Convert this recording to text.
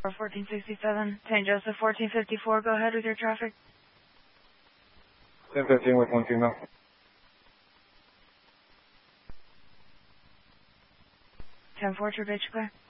1467, St. Joseph 1454, go ahead with your traffic. 1015 with 1 female. 10-4, true, bitch, clear.